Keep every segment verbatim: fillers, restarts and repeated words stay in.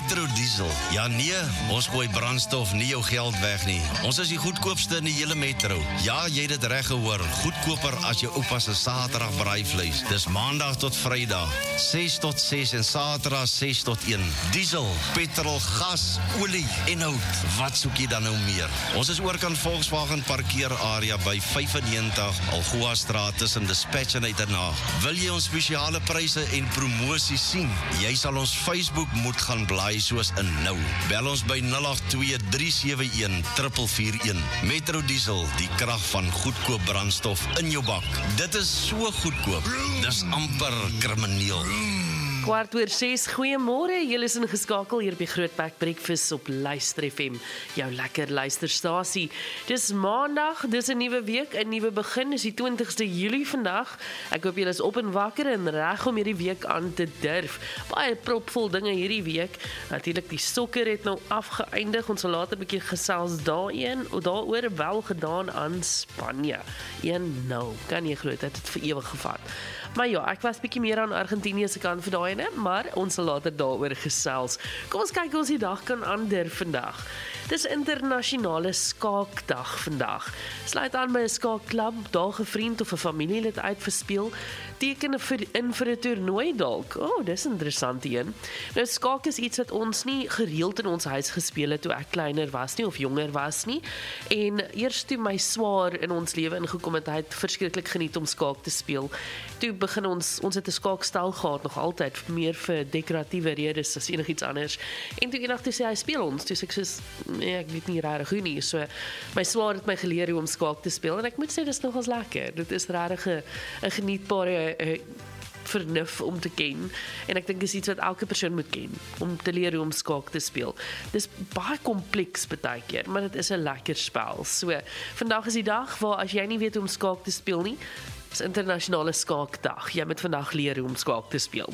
Metro Diesel. Ja nee, ons gooi brandstof nie jou geld weg nie. Ons is die goedkoopste in die hele Metro. Ja, jy het dit reg gehoor. Goedkoper as jou oupa se Saterdag braaivleis. Dis Maandag tot Vrydag, ses tot ses en Saterdag ses tot een. Diesel, petrol, gas, olie en hout. Wat soek jy dan nou meer? Ons is oorkant Volkswagen parkeerarea by vyfennegentig Algoa Straat tussen Dispatch en Uitenhaag. Wil jy ons spesiale pryse en promosie sien? Jy sal ons Facebook moet gaan blaai soos in nou. Bel ons by nul agt twee drie sewe een vier vier een. Metro Diesel, die krag van goedkoop brandstof in jou bak. Dit is so goedkoop. Dis amper krimineel. Kwart oor ses, goeiemôre, julle is ingeskakel hier by Grootbek Breakfast op Luister F M, jou lekker luisterstasie. Dis Maandag, dis 'n nuwe week, 'n nuwe begin, dis die twintigste Julie vandag. Ek hoop julle is op en wakker en reg om hierdie week aan te durf. Baie propvol dinge hierdie week. Natuurlik die sokker het nou afgeëindig, ons sal later 'n bietjie gesels daarin, daaroor wel gedaan aan Spanje. een nul, kan jy glo, dit het vir ewig gevat. Maar ja, ek was bietjie meer aan Argentinië se kant vir daai ene, maar ons sal later daaroor gesels. Kom ons kyk hoe ons die dag kan ander vandag. Dis internasionale skaakdag vandag. Sluit aan by 'n skaakklub, daag 'n vriend of 'n familielid uit vir speel, teken vir in vir 'n toernooi dalk. O, oh, dis interessant een. Nou skaak is iets wat ons nie gereeld in ons huis gespeel het toe ek kleiner was nie of jonger was nie. En eers toe my swaar in ons lewe ingekom het, hy het verskriklik geniet om skaak te speel. Toe begin ons ons het 'n skaakstel gehad nog altyd meer vir dekoratiewe redes as enigiets anders. En toe eendag toe sê hy speel ons, toe sê ek soos nee, ek weet nie regtig hoe nie. So my swaar het my geleer hoe om skaak te speel en ek moet sê dis nogals lekker. Dit is regtig 'n 'n genietbare uh, vernuf om te ken en ek dink is iets wat elke persoon moet ken om te leer hoe om skaak te speel. Dis baie kompleks baie keer, maar dit is 'n lekker spel. So vandag is die dag waar as jy nie weet hoe om skaak te speel nie, is internasionale skaakdag. Jy moet vandag leer hoe om skaak te speel.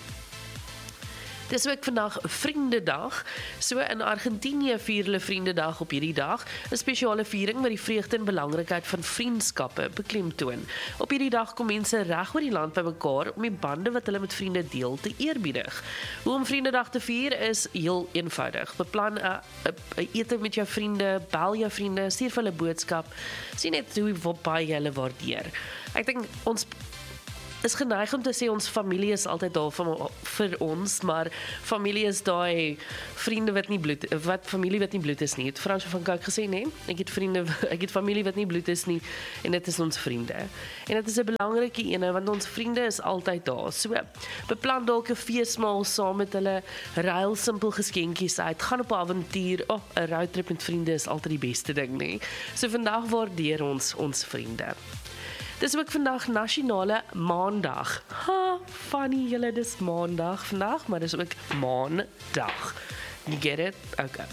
Dis ook vandag Vriendedag. So in Argentinië vier hulle Vriendedag op hierdie dag, 'n spesiale viering wat die vreugde en belangrikheid van vriendskappe beklemtoon. Op hierdie dag kom mense reg oor die land bymekaar om die bande wat hulle met vriende deel te eerbiedig. Hoe om Vriendedag te vier is heel eenvoudig. Beplan 'n 'n ete met jou vriende, bel jou vriende, stuur vir hulle boodskap. Sien net hoe baie jy hulle waardeer. Ek dink ons is geneig om te sê ons familie is altyd daar vir, vir ons, maar familie is daai vriende wat nie bloed, wat familie wat nie bloed is nie. Het Frans van Kyk gesê, nee, ek het vriende, ek het familie wat nie bloed is nie, en dit is ons vriende. En dit is 'n belangrike ene, want ons vriende is altyd daar. So, beplan dalk 'n feesmaal saam met hulle, ruil simpel geskenkies uit, gaan op 'n avontuur, oh, 'n roadtrip met vriende is altyd die beste ding, nee. So vandag waardeer ons ons vriende. Dis ook vandag Nasionale Maandag. Ha, funny, julle, dis Maandag vandag, maar dis ook Maandag. You get it? Okay.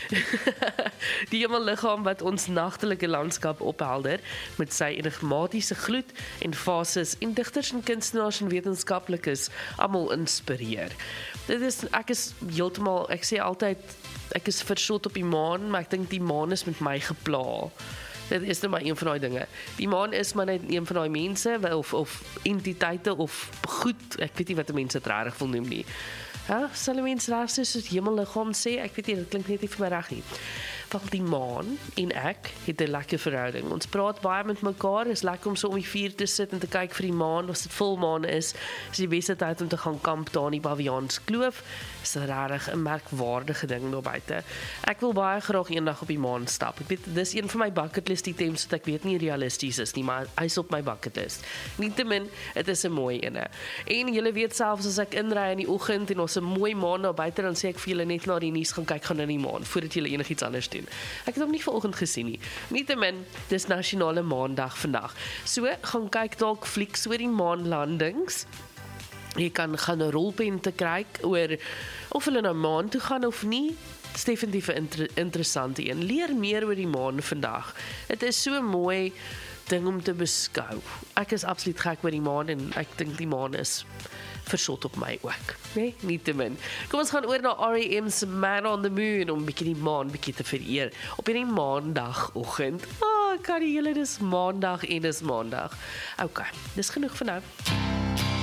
Die hemelliggaam wat ons nagtelike landskap ophelder met sy enigmatiese gloed en fases en digters en kunstenaars en wetenskaplikes almal inspireer. Dit is ek is heeltemal, ek sê altyd ek is versot op die maan, maar ek dink die maan is met my gepla. Dit is net maar een van daai dinge. Die maan is maar net een van daai mense of of entiteite of goed, ek weet nie wat die mense dit regtig wil noem nie. Ja, sal mense raas soos hemelliggaam sê, ek weet nie, dit klink net nie vir my reg nie. Want die maan en ek het 'n lekker verhouding. Ons praat baie met mekaar, is lekker om so om die vuur te sit en te kyk vir die maan, as dit volmaan is, is die beste tyd om te gaan kamp daar in die Baviaans Kloof. Is regtig 'n merkwaardige ding daar buite. Ek wil baie graag eendag op die maan stap. Ek weet, dis een van my bucket list items wat ek weet nie realisties is nie, maar hy's op my bucket list. Nietemin, dit is 'n mooi ene. En julle weet selfs as ek inry in die oggend en ons 'n mooi maan daar buite, dan sê ek vir julle net na die nuus gaan kyk gaan in die maan voordat julle enigiets anders doen. Ek het hom nie vanoggend gesien nie. Nietemin, dis Nasionale Maandag vandag. So, gaan kyk dalk flieks oor die maanlandings. Jy kan gaan 'n rolpen te kry oor of hulle na maan toe gaan of nie. Dit is definitief 'n inter interessante een. Leer meer oor die maan vandag. Dit is so mooi ding om te beskou. Ek is absoluut gek oor die maan en ek dink die maan is versot op my ook. Nee, nietemin. Kom ons gaan oor na R E M's Man on the Moon om 'n bietjie die maan bietjie te vereer op hierdie maandagoggend. Ah, oh, kan jy julle dis maandag en dis maandag. Okay, dis genoeg vir nou.